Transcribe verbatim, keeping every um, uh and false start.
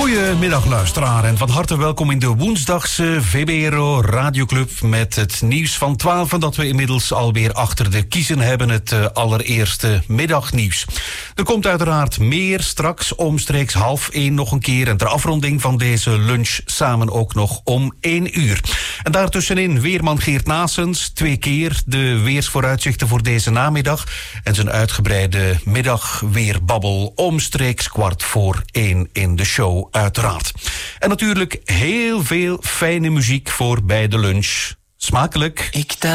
Goedemiddag luisteraar en van harte welkom in de woensdagse V B R O Radioclub met het nieuws van twaalf en dat we inmiddels alweer achter de kiezen hebben, het uh, allereerste middagnieuws. Er komt uiteraard meer straks omstreeks half één nog een keer en ter afronding van deze lunch samen ook nog om één uur. En daartussenin weerman Geert Naessens, twee keer de weersvooruitzichten voor deze namiddag en zijn uitgebreide middagweerbabbel omstreeks kwart voor één in de show. Uiteraard. En natuurlijk heel veel fijne muziek voor bij de lunch. Smakelijk. Ik